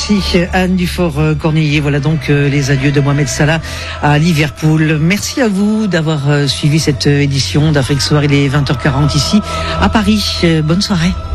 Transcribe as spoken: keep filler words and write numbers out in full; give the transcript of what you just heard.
Merci Anne Dufort-Cornillier. Voilà donc les adieux de Mohamed Salah à Liverpool. Merci à vous d'avoir suivi cette édition d'Afrique Soir. Il est vingt heures quarante ici à Paris. Bonne soirée.